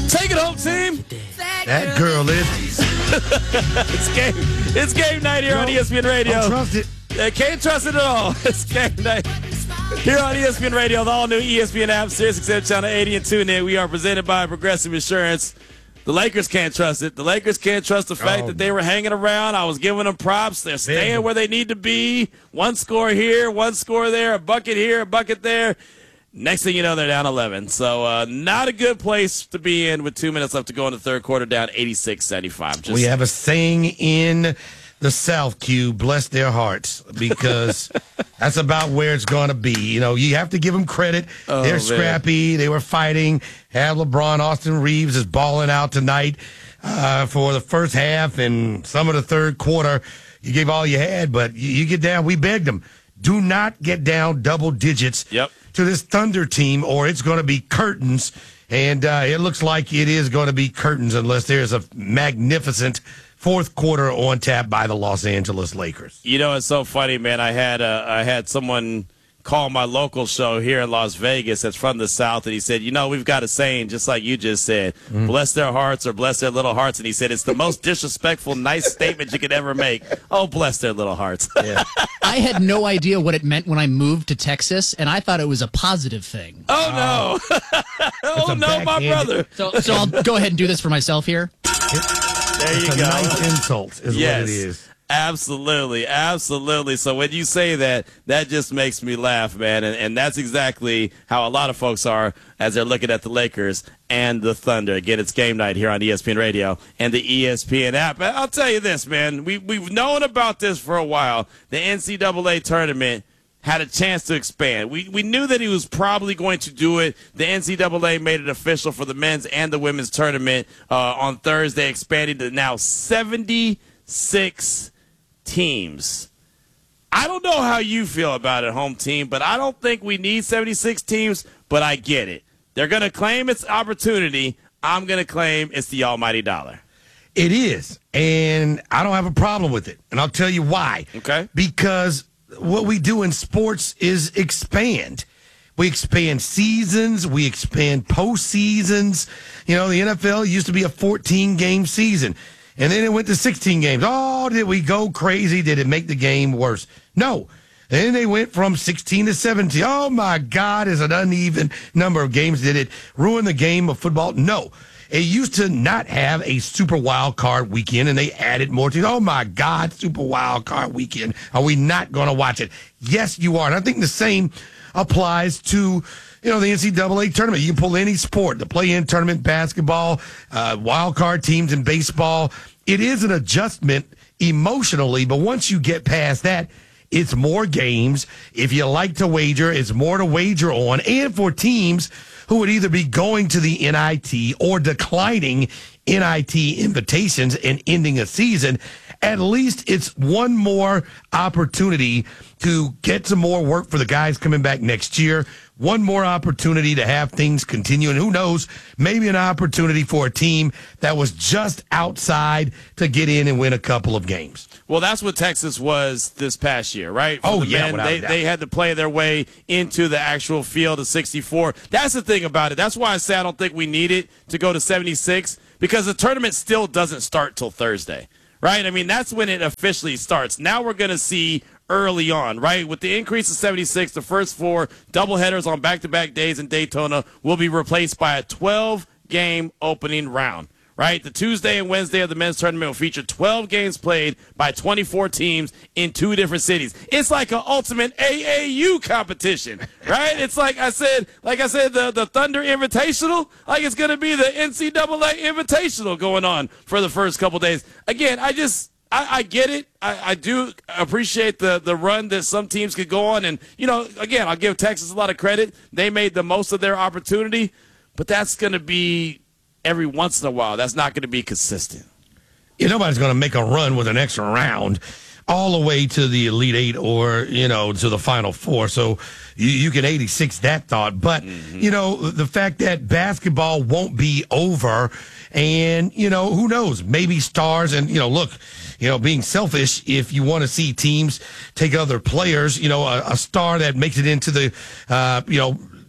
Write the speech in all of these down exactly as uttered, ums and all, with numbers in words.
Take it home, team. That girl is. it's game. It's game night here on E S P N Radio. Don't trust it. I can't trust it at all. It's game night here on E S P N Radio, the all new E S P N app, Sirius X M Channel eighty, and tune in. We are presented by Progressive Insurance. The Lakers can't trust it. The Lakers can't trust the fact oh, that they were hanging around. I was giving them props. They're staying where they need to be. One score here, one score there, a bucket here, a bucket there. Next thing you know, they're down eleven. So uh, not a good place to be in with two minutes left to go in the third quarter, down eighty-six seventy-five. Just- we have a saying in the South, Q, bless their hearts, because that's about where it's going to be. You know, you have to give them credit. Oh, They're man. scrappy. They were fighting. Have LeBron. Austin Reeves is balling out tonight uh, for the first half and some of the third quarter. You gave all you had, but you, you get down. We begged them. Do not get down double digits Yep. to this Thunder team, or it's going to be curtains. And uh, it looks like it is going to be curtains unless there's a magnificent fourth quarter on tap by the Los Angeles Lakers. You know, it's so funny, man. I had uh, I had someone call my local show here in Las Vegas that's from the South, and he said, you know, we've got a saying, just like you just said, mm. bless their hearts or bless their little hearts. And he said, it's the most disrespectful, nice statement you could ever make. Oh, bless their little hearts. Yeah. I had no idea what it meant when I moved to Texas, and I thought it was a positive thing. Oh, no. oh, no, my brother. So, so I'll go ahead and do this for myself here. There you it's a go. nice insult is yes, what it is. Absolutely, absolutely. So when you say that, that just makes me laugh, man. And, and that's exactly how a lot of folks are as they're looking at the Lakers and the Thunder. Again, it's game night here on E S P N Radio and the E S P N app. But I'll tell you this, man. We, we've known about this for a while. The N C double A tournament had a chance to expand. We we knew that he was probably going to do it. The N C double A made it official for the men's and the women's tournament uh, on Thursday, expanding to now seventy-six teams. I don't know how you feel about it, home team, but I don't think we need seventy-six teams, but I get it. They're going to claim it's opportunity. I'm going to claim it's the almighty dollar. It is, and I don't have a problem with it, and I'll tell you why. Okay. Because what we do in sports is expand. We expand seasons. We expand postseasons. You know, the N F L used to be a fourteen-game season, and then it went to sixteen games. Oh, did we go crazy? Did it make the game worse? No. And then they went from sixteen to seventeen. Oh, my God, is an uneven number of games. Did it ruin the game of football? No. It used to not have a super wild card weekend, and they added more teams. Oh, my God, super wild card weekend. Are we not going to watch it? Yes, you are. And I think the same applies to, you know, the N C double A tournament. You can pull any sport, the play-in tournament, basketball, uh, wild card teams in baseball. It is an adjustment emotionally, but once you get past that, it's more games. If you like to wager, it's more to wager on. And for teams who would either be going to the N I T or declining N I T invitations and ending a season, at least it's one more opportunity to get some more work for the guys coming back next year. One more opportunity to have things continue. And who knows, maybe an opportunity for a team that was just outside to get in and win a couple of games. Well, that's what Texas was this past year, right? For oh, the yeah. men, without they, doubt. they had to play their way into the actual field of sixty-four. That's the thing about it. That's why I say I don't think we need it to go to seventy-six, because the tournament still doesn't start till Thursday, right? I mean, that's when it officially starts. Now we're going to see early on, right? With the increase of seventy-six, the first four doubleheaders on back-to-back days in Daytona will be replaced by a twelve-game opening round, right? The Tuesday and Wednesday of the men's tournament will feature twelve games played by twenty-four teams in two different cities. It's like an ultimate A A U competition, right? It's like I said, like I said, the, the Thunder Invitational, like it's going to be the N C double A Invitational going on for the first couple days. Again, I just... I, I get it. I, I do appreciate the, the run that some teams could go on. And, you know, again, I'll give Texas a lot of credit. They made the most of their opportunity. But that's going to be every once in a while. That's not going to be consistent. Yeah, nobody's going to make a run with an extra round all the way to the Elite Eight or, you know, to the Final Four. So you, you can eighty-six that thought. But, mm-hmm. you know, the fact that basketball won't be over and, you know, who knows, maybe stars and, you know, look, you know, being selfish, if you want to see teams take other players, you know, a, a star that makes it into the, uh, you know,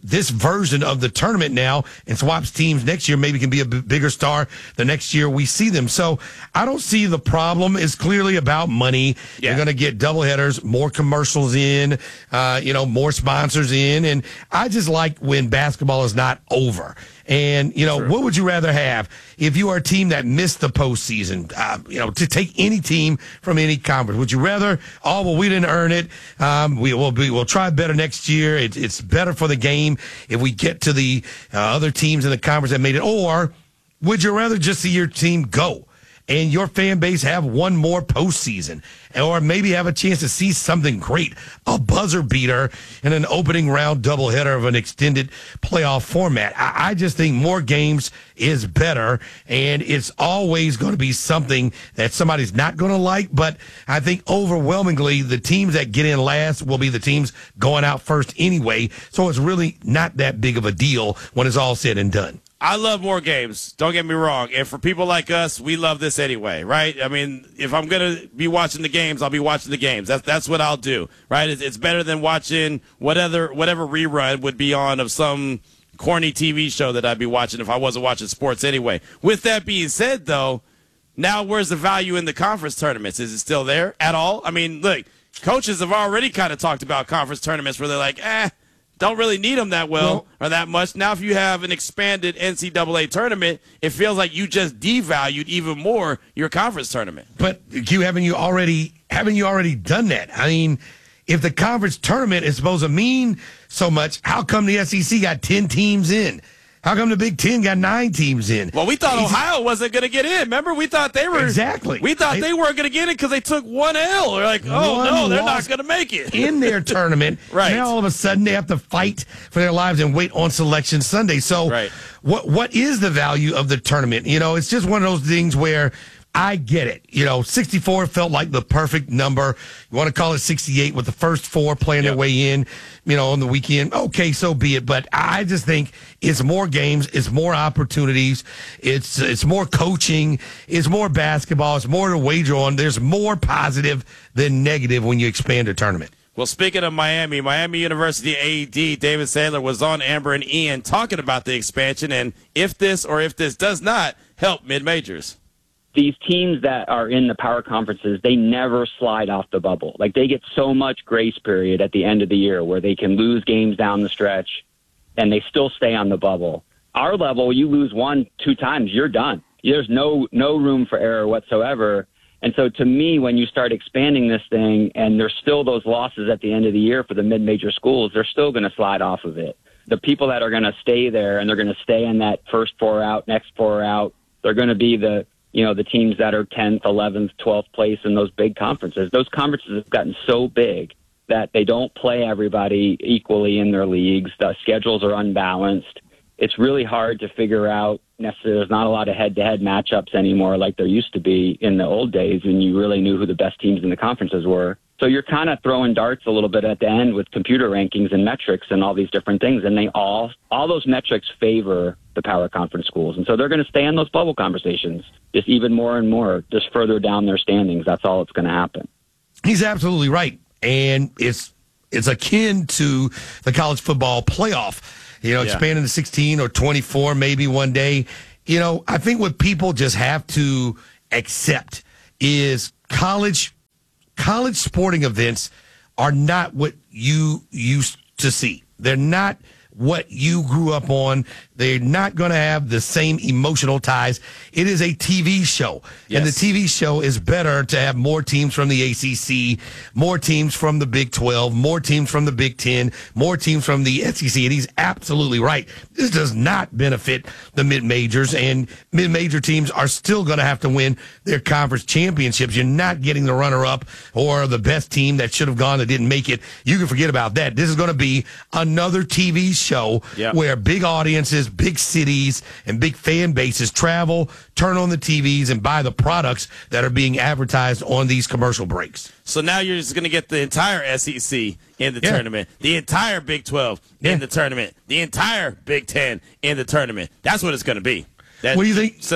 this version of the tournament now and swaps teams next year, maybe can be a b- bigger star the next year we see them. So I don't see the problem. It's clearly about money. Yeah. You're going to get doubleheaders, more commercials in, uh, you know, more sponsors in. And I just like when basketball is not over. And, you know, True. what would you rather have if you are a team that missed the postseason? Uh, you know, to take any team from any conference. Would you rather, oh, well, we didn't earn it. Um, we will be, we'll try better next year. It, it's better for the game if we get to the uh, other teams in the conference that made it. Or would you rather just see your team go and your fan base have one more postseason, or maybe have a chance to see something great, a buzzer beater in an opening round doubleheader of an extended playoff format? I, I just think more games is better, and it's always going to be something that somebody's not going to like. But I think overwhelmingly the teams that get in last will be the teams going out first anyway. So it's really not that big of a deal when it's all said and done. I love more games. Don't get me wrong. And for people like us, we love this anyway, right? I mean, if I'm going to be watching the games, I'll be watching the games. That's that's what I'll do, right? It's, it's better than watching whatever whatever rerun would be on of some corny T V show that I'd be watching if I wasn't watching sports anyway. With that being said, though, now where's the value in the conference tournaments? Is it still there at all? I mean, look, coaches have already kind of talked about conference tournaments where they're like, eh, don't really need them that well, well or that much. Now, if you have an expanded N C double A tournament, it feels like you just devalued even more your conference tournament. But Q, haven't you already haven't you already done that? I mean, if the conference tournament is supposed to mean so much, how come the S E C got ten teams in? How come the Big Ten got nine teams in? Well, we thought Ohio wasn't going to get in. Remember, we thought they were exactly. We thought I, they weren't going to get it because they took one L. We're like, oh no, they're not going to make it in their tournament. Right now, all of a sudden, they have to fight for their lives and wait on Selection Sunday. So, right. what what is the value of the tournament? You know, it's just one of those things where I get it. You know, sixty-four felt like the perfect number. You want to call it sixty-eight with the first four playing yep. their way in, you know, on the weekend. Okay, so be it. But I just think it's more games, it's more opportunities, it's it's more coaching, it's more basketball, it's more to wager on. There's more positive than negative when you expand a tournament. Well, speaking of Miami, Miami University A E D David Sandler was on Amber and Ian talking about the expansion and if this or if this does not help mid-majors. These teams that are in the power conferences, they never slide off the bubble. Like, they get so much grace period at the end of the year where they can lose games down the stretch and they still stay on the bubble. Our level, you lose one, two times, you're done. There's no no room for error whatsoever. And so to me, when you start expanding this thing and there's still those losses at the end of the year for the mid-major schools, they're still going to slide off of it. The people that are going to stay there and they're going to stay in that first four out, next four out, they're going to be the you know, the teams that are tenth, eleventh, twelfth place in those big conferences. Those conferences have gotten so big that they don't play everybody equally in their leagues. The schedules are unbalanced. It's really hard to figure out necessarily. There's not a lot of head-to-head matchups anymore like there used to be in the old days when you really knew who the best teams in the conferences were. So you're kind of throwing darts a little bit at the end with computer rankings and metrics and all these different things. And they all, all those metrics favor the power conference schools. And so they're going to stay in those bubble conversations just even more and more, just further down their standings. That's all that's going to happen. He's absolutely right. And it's, it's akin to the college football playoff, you know, yeah. expanding to sixteen or twenty-four maybe one day. You know, I think what people just have to accept is college College sporting events are not what you used to see. They're not what you grew up on. They're not going to have the same emotional ties. It is a T V show. Yes. And the T V show is better to have more teams from the A C C, more teams from the Big twelve, more teams from the Big ten, more teams from the S E C. And he's absolutely right. This does not benefit the mid-majors, and mid-major teams are still going to have to win their conference championships. You're not getting the runner-up or the best team that should have gone that didn't make it. You can forget about that. This is going to be another T V show yep. where big audiences, big cities, and big fan bases travel, turn on the T Vs, and buy the products that are being advertised on these commercial breaks. So now you're just going to get the entire S E C in the yeah. tournament, the entire Big twelve yeah. in the tournament, the entire Big ten in the tournament. That's what it's going to be. That's what do you think? Simple.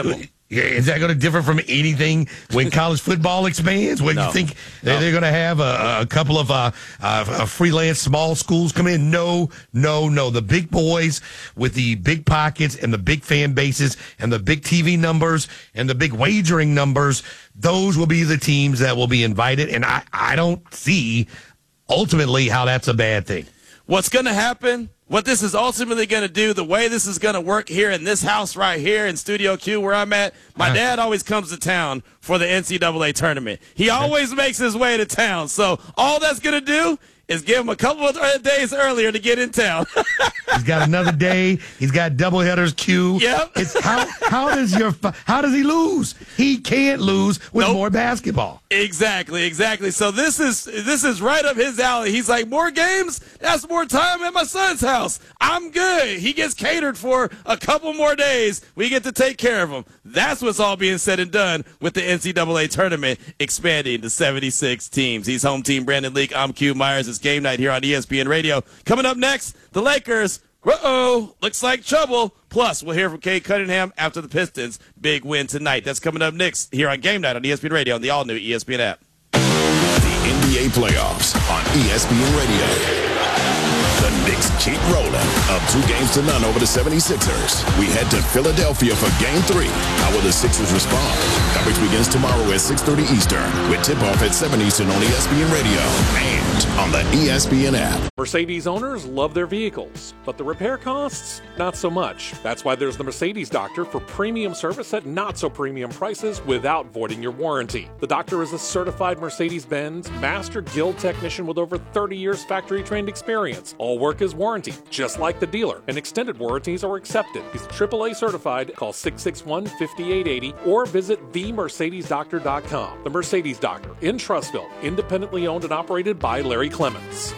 Is that going to differ from anything when college football expands? When No. you think No. they're going to have a, a couple of uh, uh, freelance small schools come in? No, no, no. The big boys with the big pockets and the big fan bases and the big T V numbers and the big wagering numbers, those will be the teams that will be invited. And I, I don't see ultimately how that's a bad thing. What's going to happen, what this is ultimately going to do, the way this is going to work here in this house right here in Studio Q where I'm at, my dad always comes to town for the N C double A tournament. He always makes his way to town. So all that's going to do is give him a couple of days earlier to get in town. He's got another day. He's got doubleheaders Q. Yep. It's how how does your how does he lose? He can't lose with Nope. more basketball. Exactly, exactly. So this is this is right up his alley. He's like, more games? That's more time at my son's house. I'm good. He gets catered for a couple more days. We get to take care of him. That's what's all being said and done with the N C double A tournament expanding to seventy-six teams. He's home team Brandon Leak. I'm Q Myers. It's game night here on E S P N Radio. Coming up next, the Lakers. Uh-oh, looks like trouble. Plus, we'll hear from Cade Cunningham after the Pistons' big win tonight. That's coming up next here on Game Night on E S P N Radio and the all-new E S P N app. The N B A playoffs on E S P N Radio. The Knicks keep rolling, up two games to none over the seventy-sixers. We head to Philadelphia for Game three. How will the Sixers respond? Coverage begins tomorrow at six thirty Eastern, with tip-off at seven Eastern on E S P N Radio and on the E S P N app. Mercedes owners love their vehicles, but the repair costs, not so much. That's why there's the Mercedes Doctor for premium service at not-so-premium prices without voiding your warranty. The Doctor is a certified Mercedes-Benz Master Guild technician with over thirty years factory-trained experience. All work is warranty, just like the dealer, and extended warranties are accepted. He's triple A certified. Call six six one, five eight eight zero or visit the mercedes doctor dot com. The Mercedes Doctor in Trussville, independently owned and operated by Larry Clements.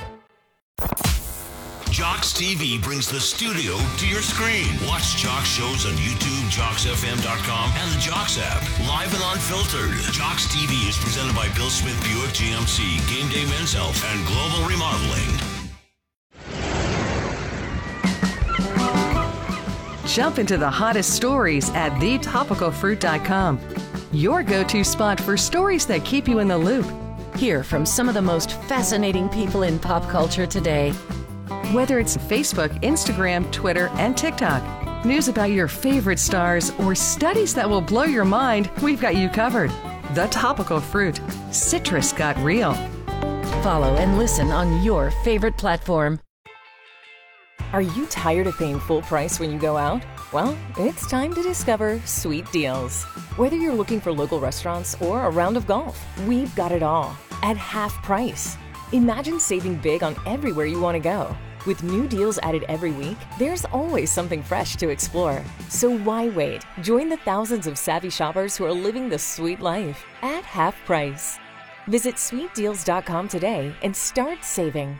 Jocks T V brings the studio to your screen. Watch Jocks shows on YouTube, jocks f m dot com, and the Jocks app. Live and unfiltered. Jocks T V is presented by Bill Smith Buick G M C, Game Day Men's Health, and Global Remodeling. Jump into the hottest stories at the topical fruit dot com. Your go-to spot for stories that keep you in the loop. Hear from some of the most fascinating people in pop culture today. Whether it's Facebook, Instagram, Twitter, and TikTok, news about your favorite stars, or studies that will blow your mind, we've got you covered. The Topical Fruit. Citrus got real. Follow and listen on your favorite platform. Are you tired of paying full price when you go out? Well, it's time to discover Sweet Deals. Whether you're looking for local restaurants or a round of golf, we've got it all at half price. Imagine saving big on everywhere you want to go. With new deals added every week, there's always something fresh to explore. So why wait? Join the thousands of savvy shoppers who are living the sweet life at half price. Visit sweet deals dot com today and start saving.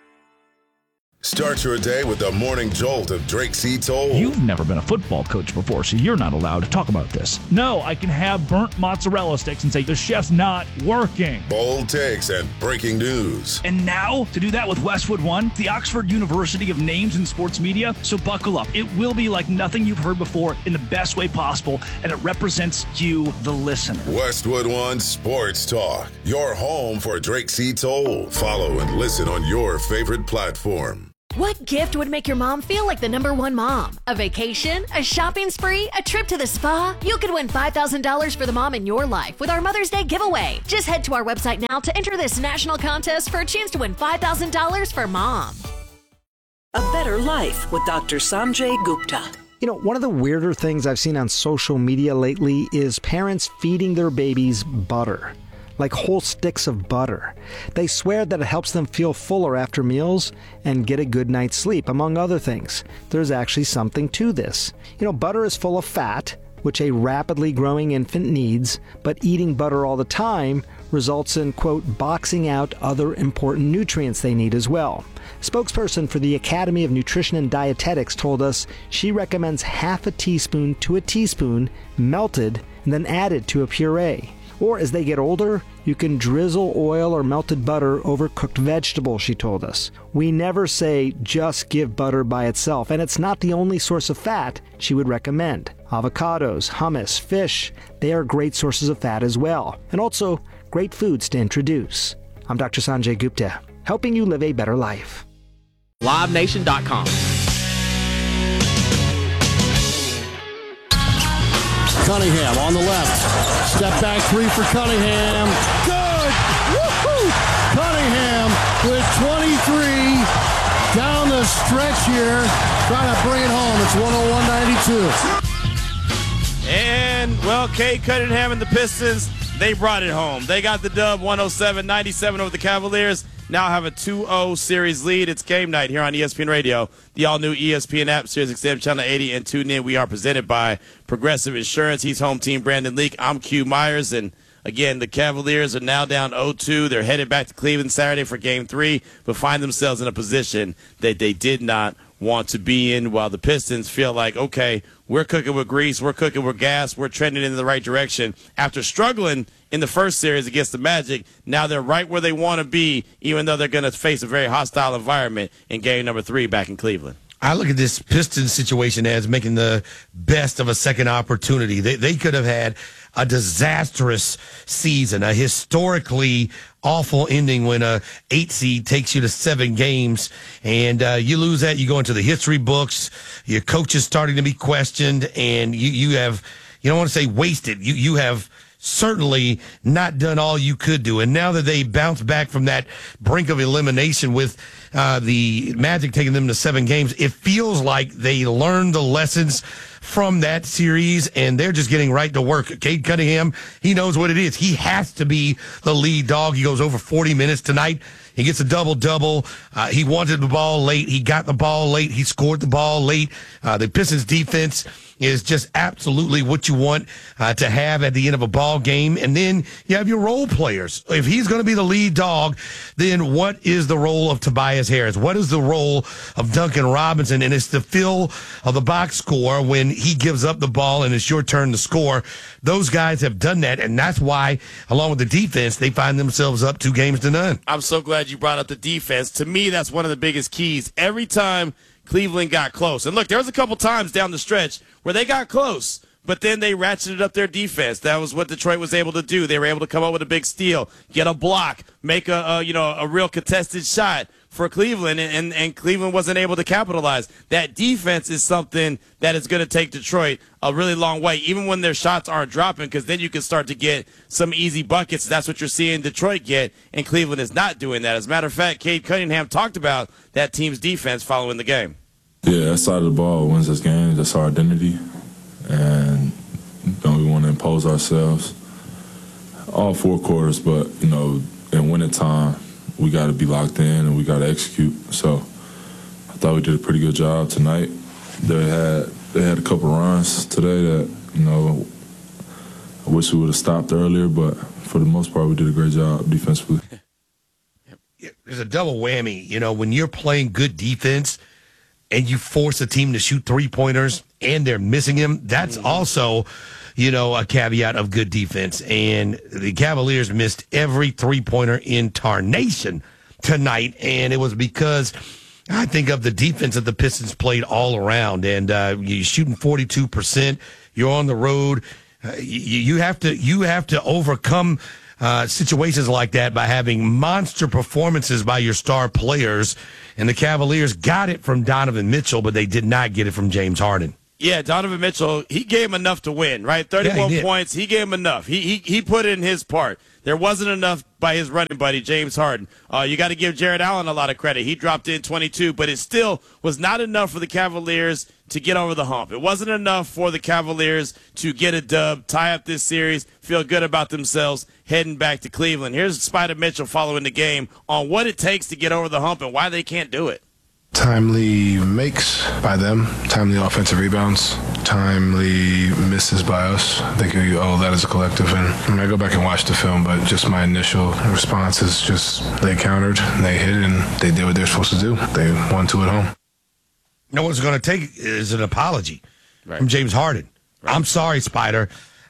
Start your day with the morning jolt of Drake C. Toll. You've never been a football coach before, so you're not allowed to talk about this. No, I can have burnt mozzarella sticks and say the chef's not working. Bold takes and breaking news. And now, to do that with Westwood One, the Oxford University of Names in Sports Media. So buckle up. It will be like nothing you've heard before in the best way possible, and it represents you, the listener. Westwood One Sports Talk, your home for Drake C. Toll. Follow and listen on your favorite platform. What gift would make your mom feel like the number one mom? A vacation? A shopping spree? A trip to the spa? You could win five thousand dollars for the mom in your life with our Mother's Day giveaway. Just head to our website now to enter this national contest for a chance to win five thousand dollars for mom. A Better Life with Doctor Sanjay Gupta. You know, one of the weirder things I've seen on social media lately is parents feeding their babies butter. Like whole sticks of butter. They swear that it helps them feel fuller after meals and get a good night's sleep, among other things. There's actually something to this. You know, butter is full of fat, which a rapidly growing infant needs, but eating butter all the time results in, quote, boxing out other important nutrients they need as well. Spokesperson for the Academy of Nutrition and Dietetics told us she recommends half a teaspoon to a teaspoon melted and then added to a puree. Or as they get older, you can drizzle oil or melted butter over cooked vegetables, she told us. We never say just give butter by itself, and it's not the only source of fat she would recommend. Avocados, hummus, fish, they are great sources of fat as well, and also great foods to introduce. I'm Doctor Sanjay Gupta, helping you live a better life. live nation dot com. Cunningham on the left. Step back three for Cunningham. Good! Woo-hoo! Cunningham with twenty-three down the stretch here. Trying to bring it home. It's one oh one ninety-two. And, well, Cade Cunningham and the Pistons, they brought it home. They got the dub one oh seven ninety-seven over the Cavaliers. Now have a two oh series lead. It's game night here on E S P N Radio, the all-new E S P N app, Sirius X M Channel eighty, and tune in. We are presented by Progressive Insurance. He's home team Brandon Leak. I'm Q Myers, and again, the Cavaliers are now down oh two. They're headed back to Cleveland Saturday for game three, but find themselves in a position that they did not want to be in, while the Pistons feel like, okay, we're cooking with grease, we're cooking with gas, we're trending in the right direction. After struggling in the first series against the Magic, now they're right where they want to be, even though they're going to face a very hostile environment in game number three back in Cleveland. I look at this Pistons situation as making the best of a second opportunity. They they could have had a disastrous season, a historically awful ending when a eight seed takes you to seven games, and uh, you lose that. You go into the history books. Your coach is starting to be questioned, and you you have, you don't want to say wasted. You you have certainly not done all you could do. And now that they bounce back from that brink of elimination with uh, the Magic taking them to seven games, it feels like they learned the lessons from that series, and they're just getting right to work. Cade Cunningham, he knows what it is. He has to be the lead dog. He goes over forty minutes tonight. He gets a double-double. Uh, he wanted the ball late. He got the ball late. He scored the ball late. Uh, the Pistons defense is just absolutely what you want uh, to have at the end of a ball game. And then you have your role players. If he's going to be the lead dog, then what is the role of Tobias Harris? What is the role of Duncan Robinson? And it's the fill of the box score when he gives up the ball and it's your turn to score. Those guys have done that, and that's why, along with the defense, they find themselves up two games to none. I'm so glad you brought up the defense. To me, that's one of the biggest keys. Every time Cleveland got close, and look, there was a couple times down the stretch where they got close, but then they ratcheted up their defense. That was what Detroit was able to do. They were able to come up with a big steal, get a block, make a, a you know a real contested shot for Cleveland, and, and, and Cleveland wasn't able to capitalize. That defense is something that is going to take Detroit a really long way, even when their shots aren't dropping, because then you can start to get some easy buckets. That's what you're seeing Detroit get, and Cleveland is not doing that. As a matter of fact, Cade Cunningham talked about that team's defense following the game. Yeah, that side of the ball wins us games. That's our identity, and you know, we want to impose ourselves all four quarters, but, you know, in winning time, we got to be locked in and we got to execute. So I thought we did a pretty good job tonight. They had they had a couple runs today that, you know, I wish we would have stopped earlier, but for the most part, we did a great job defensively. There's a double whammy, you know, when you're playing good defense and you force a team to shoot three-pointers and they're missing him, that's mm-hmm. also, you know, a caveat of good defense. And the Cavaliers missed every three-pointer in tarnation tonight, and it was because I think of the defense that the Pistons played all around. And uh, you're shooting forty-two percent. You're on the road. Uh, you, you have to you have to overcome uh, situations like that by having monster performances by your star players. And the Cavaliers got it from Donovan Mitchell, but they did not get it from James Harden. Yeah, Donovan Mitchell, he gave him enough to win, right? thirty-one yeah, he points, he gave him enough. He, he he put in his part. There wasn't enough by his running buddy, James Harden. Uh, you got to give Jared Allen a lot of credit. He dropped in twenty-two, but it still was not enough for the Cavaliers to get over the hump. It wasn't enough for the Cavaliers to get a dub, tie up this series, feel good about themselves, heading back to Cleveland. Here's Spider Mitchell following the game on what it takes to get over the hump and why they can't do it. Timely makes by them, timely offensive rebounds, timely misses by us. I think we owe that as a collective. And I mean, I go back and watch the film, but just my initial response is just they countered, they hit, and they did what they're supposed to do. They won two at home. No one's going to take is an apology right. from James Harden. Right. I'm sorry, Spider.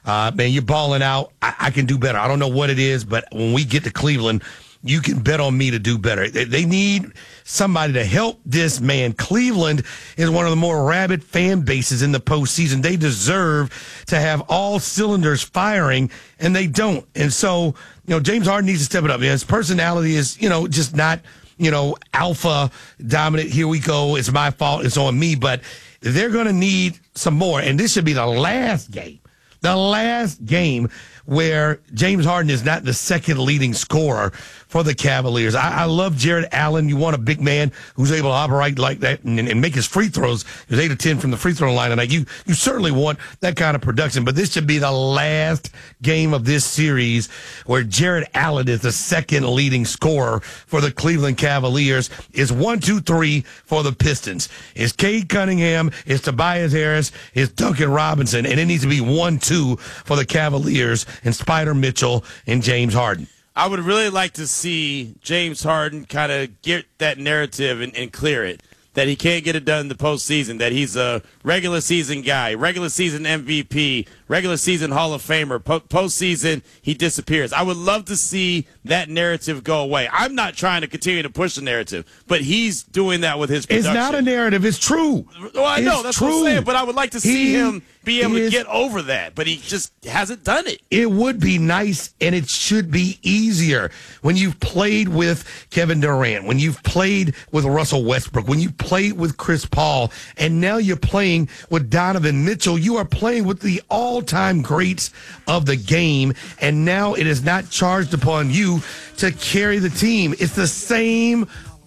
Uh, man, you're balling out. I, I can do better. I don't know what it is, but when we get to Cleveland, you can bet on me to do better. They, they need somebody to help this man. Cleveland is one of the more rabid fan bases in the postseason. They deserve to have all cylinders firing, and they don't. And so, you know, James Harden needs to step it up. His personality is, you know, just not, you know, alpha dominant. Here we go. It's my fault. It's on me. But they're going to need some more. And this should be the last game, the last game where James Harden is not the second leading scorer for the Cavaliers. I, I love Jared Allen. You want a big man who's able to operate like that and, and make his free throws. He was eight of ten from the free throw line tonight. You, you certainly want that kind of production, but this should be the last game of this series where Jared Allen is the second leading scorer for the Cleveland Cavaliers. It's one, two, three for the Pistons. It's Cade Cunningham, it's Tobias Harris, it's Duncan Robinson, and it needs to be one, two for the Cavaliers and Spider Mitchell and James Harden. I would really like to see James Harden kind of get that narrative and, and clear it, that he can't get it done in the postseason, that he's a regular season guy, regular season M V P, regular season Hall of Famer. Po- postseason, he disappears. I would love to see that narrative go away. I'm not trying to continue to push the narrative, but he's doing that with his production. It's not a narrative. It's true. Well, I know. It's That's true. what I'm saying, but I would like to see He him be able is- to get over that, but he just hasn't done it. It would be nice, and it should be easier when you've played with Kevin Durant, when you've played with Russell Westbrook, when you played with Chris Paul, and now you're playing with Donovan Mitchell. You are playing with the all-time greats of the game, and now it is not charged upon you to carry the team. It's the same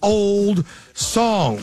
old song.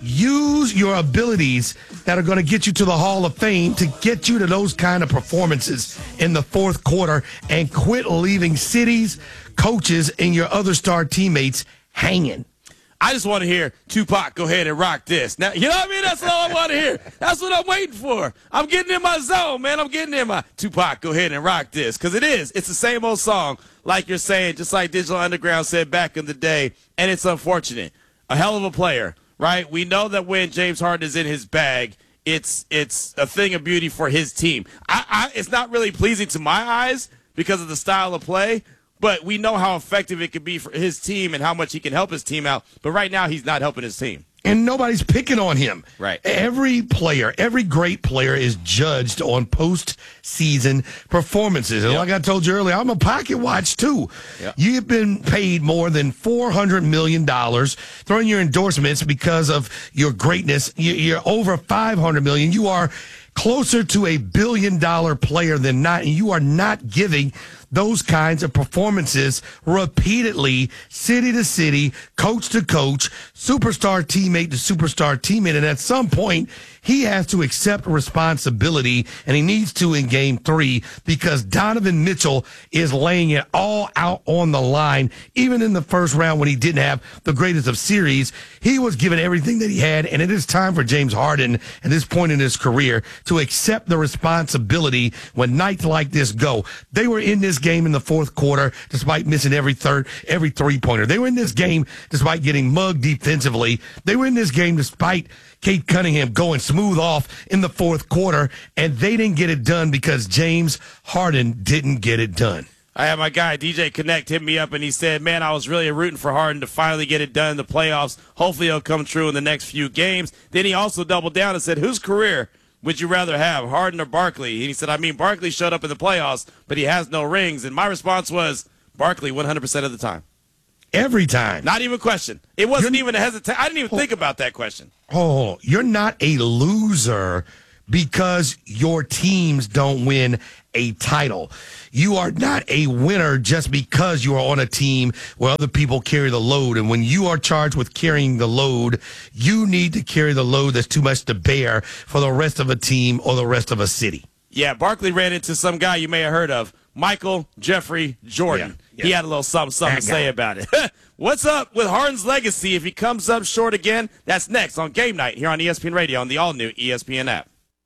Use your abilities that are going to get you to the Hall of Fame to get you to those kind of performances in the fourth quarter, and quit leaving cities, coaches, and your other star teammates hanging. I just want to hear Tupac go ahead and rock this. Now, you know what I mean? That's all I want to hear. That's what I'm waiting for. I'm getting in my zone, man. I'm getting in my Tupac, go ahead and rock this. Because it is. It's the same old song, like you're saying, just like Digital Underground said back in the day. And it's unfortunate. A hell of a player, right? We know that when James Harden is in his bag, it's it's a thing of beauty for his team. I, I, it's not really pleasing to my eyes because of the style of play, but we know how effective it could be for his team and how much he can help his team out. But right now, he's not helping his team. And nobody's picking on him. Right. Every player, every great player is judged on postseason performances. And Yep. like I told you earlier, I'm a pocket watch too. Yep. You've been paid more than four hundred million dollars, throwing your endorsements because of your greatness. You- You're over five hundred million dollars. You are closer to a billion dollar player than not, and you are not giving those kinds of performances repeatedly, city to city, coach to coach, superstar teammate to superstar teammate. And at some point, he has to accept responsibility, and he needs to in game three, because Donovan Mitchell is laying it all out on the line. Even in the first round when he didn't have the greatest of series, he was given everything that he had, and it is time for James Harden at this point in his career to accept the responsibility when nights like this go. They were in this game in the fourth quarter despite missing every third, every three-pointer. They were in this game despite getting mugged defensively. They were in this game despite Cade Cunningham going smooth off in the fourth quarter, and they didn't get it done because James Harden didn't get it done. I had my guy, D J Connect, hit me up, and he said, man, I was really rooting for Harden to finally get it done in the playoffs. Hopefully it'll come true in the next few games. Then he also doubled down and said, whose career would you rather have, Harden or Barkley? And he said, I mean, Barkley showed up in the playoffs, but he has no rings. And my response was, Barkley one hundred percent of the time. Every time. Not even a question. It wasn't You're, even a hesitation. I didn't even think about that question. Oh, you're not a loser because your teams don't win a title. You are not a winner just because you are on a team where other people carry the load. And when you are charged with carrying the load, you need to carry the load that's too much to bear for the rest of a team or the rest of a city. Yeah, Barkley ran into some guy you may have heard of, Michael Jeffrey Jordan. Yeah, yeah. He had a little something, something to say about it. What's up with Harden's legacy if he comes up short again? That's next on Game Night here on E S P N Radio on the all-new E S P N app.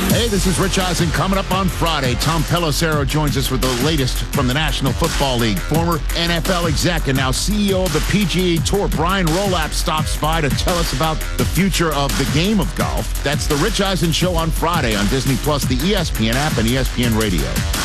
Hey, this is Rich Eisen. Coming up on Friday, Tom Pelissero joins us with the latest from the National Football League. Former N F L exec and now C E O of the P G A Tour, Brian Rolapp, stops by to tell us about the future of the game of golf. That's the Rich Eisen Show on Friday on Disney Plus, the E S P N app, and E S P N Radio.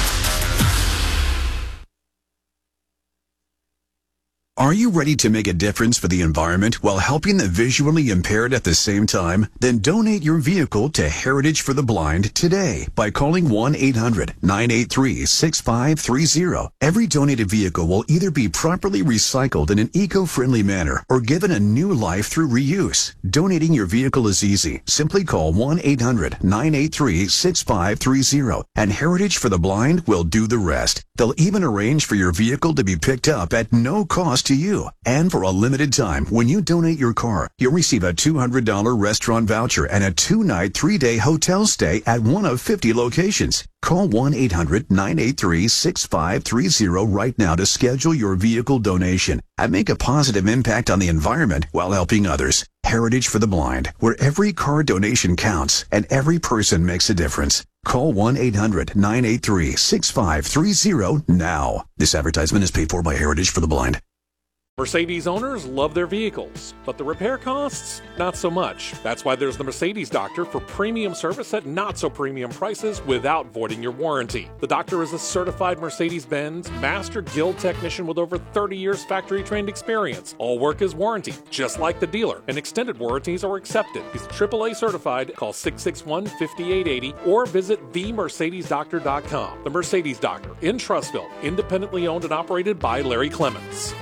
Are you ready to make a difference for the environment while helping the visually impaired at the same time? Then donate your vehicle to Heritage for the Blind today by calling one eight hundred nine eight three six five three zero. Every donated vehicle will either be properly recycled in an eco-friendly manner or given a new life through reuse. Donating your vehicle is easy. Simply call one eight hundred nine eight three six five three zero and Heritage for the Blind will do the rest. They'll even arrange for your vehicle to be picked up at no cost to you. And for a limited time, when you donate your car, you'll receive a two hundred dollars restaurant voucher and a two-night, three-day hotel stay at one of fifty locations. Call one eight hundred nine eight three six five three zero right now to schedule your vehicle donation and make a positive impact on the environment while helping others. Heritage for the Blind, where every car donation counts and every person makes a difference. Call one eight hundred nine eight three six five three zero now. This advertisement is paid for by Heritage for the Blind. Mercedes owners love their vehicles, but the repair costs, not so much. That's why there's the Mercedes Doctor for premium service at not so premium prices without voiding your warranty. The Doctor is a certified Mercedes-Benz Master Guild technician with over thirty years factory-trained experience. All work is warranty, just like the dealer, and extended warranties are accepted. He's triple A certified. Call six six one, five eight eight zero or visit the mercedes doctor dot com. The Mercedes Doctor in Trussville, independently owned and operated by Larry Clements.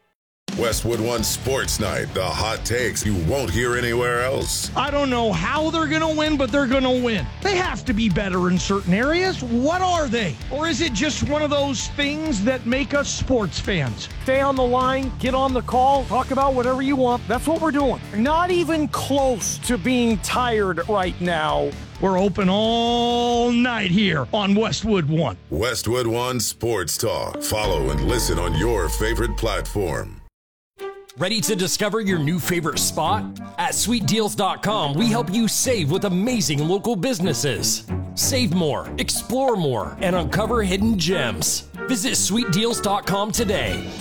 Westwood One Sports Night, the hot takes you won't hear anywhere else. I don't know how they're going to win, but they're going to win. They have to be better in certain areas. What are they? Or is it just one of those things that make us sports fans? Stay on the line, get on the call, talk about whatever you want. That's what we're doing. Not even close to being tired right now. We're open all night here on Westwood One. Westwood One Sports Talk. Follow and listen on your favorite platform. Ready to discover your new favorite spot? At sweet deals dot com, we help you save with amazing local businesses. Save more, explore more, and uncover hidden gems. Visit sweet deals dot com today.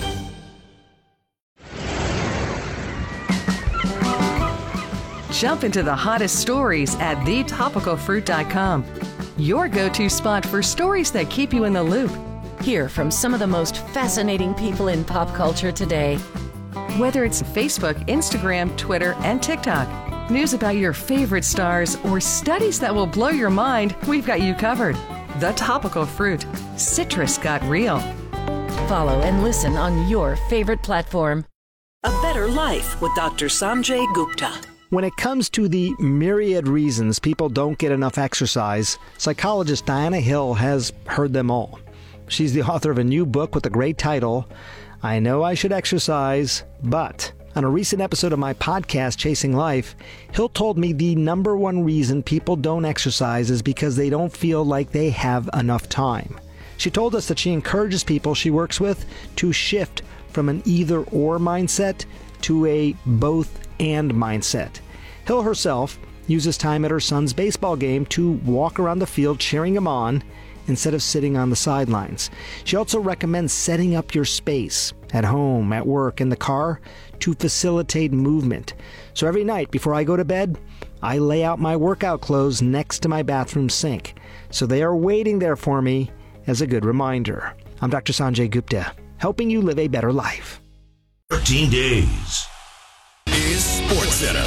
Jump into the hottest stories at the topical fruit dot com. Your go-to spot for stories that keep you in the loop. Hear from some of the most fascinating people in pop culture today. Whether it's Facebook, Instagram, Twitter, and TikTok, news about your favorite stars, or studies that will blow your mind, we've got you covered. The Topical Fruit. Citrus got real. Follow and listen on your favorite platform. A Better Life with Doctor Sanjay Gupta. When it comes to the myriad reasons people don't get enough exercise, psychologist Diana Hill has heard them all. She's the author of a new book with the great title, I Know I Should Exercise, But. On a recent episode of my podcast, Chasing Life, Hill told me the number one reason people don't exercise is because they don't feel like they have enough time. She told us that she encourages people she works with to shift from an either-or mindset to a both-and mindset. Hill herself uses time at her son's baseball game to walk around the field cheering him on instead of sitting on the sidelines. She also recommends setting up your space at home, at work, in the car to facilitate movement. So every night before I go to bed, I lay out my workout clothes next to my bathroom sink. So they are waiting there for me as a good reminder. I'm Doctor Sanjay Gupta, helping you live a better life. thirteen days is Sports Center.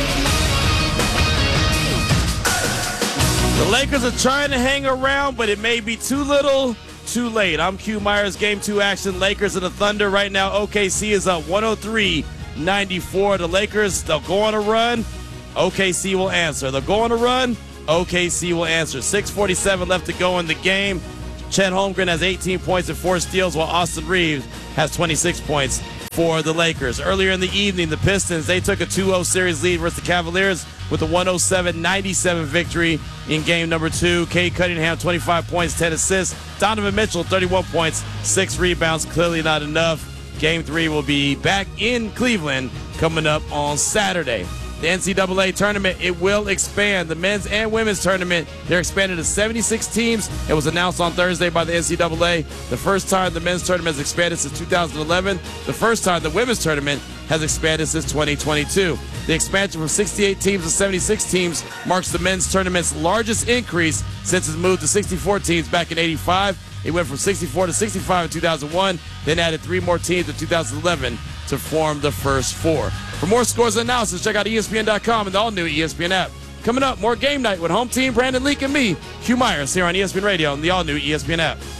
The Lakers are trying to hang around, but it may be too little, too late. I'm Q Myers, Game two action. Lakers and the Thunder right now. O K C is up one oh three ninety-four. The Lakers, they'll go on a run. O K C will answer. They'll go on a run. O K C will answer. six forty-seven left to go in the game. Chet Holmgren has eighteen points and four steals, while Austin Reeves has twenty-six points for the Lakers. Earlier in the evening, the Pistons, they took a two oh series lead versus the Cavaliers with a one oh seven ninety-seven victory in game number two. Cade Cunningham, twenty-five points, ten assists. Donovan Mitchell, thirty-one points, six rebounds. Clearly not enough. Game three will be back in Cleveland coming up on Saturday. the N C double A tournament, it will expand. The men's and women's tournament, they're expanded to seventy-six teams. It was announced on Thursday by the N C double A. The first time the men's tournament has expanded since two thousand eleven. The first time the women's tournament has expanded since twenty twenty-two. The expansion from sixty-eight teams to seventy-six teams marks the men's tournament's largest increase since it moved to sixty-four teams back in eighty-five. It went from sixty-four to sixty-five in two thousand one, then added three more teams in two thousand eleven to form the first four. For more scores and analysis, check out E S P N dot com and the all-new E S P N app. Coming up, more game night with home team Brandon Leak and me, Hugh Myers, here on E S P N Radio and the all-new E S P N app.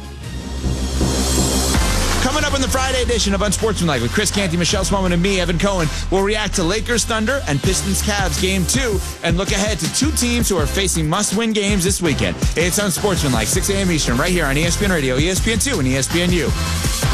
Coming up in the Friday edition of Unsportsmanlike with Chris Canty, Michelle Smallman, and me, Evan Cohen, we'll react to Lakers Thunder and Pistons Cavs Game two and look ahead to two teams who are facing must-win games this weekend. It's Unsportsmanlike, six a.m. Eastern, right here on E S P N Radio, E S P N two, and E S P N U.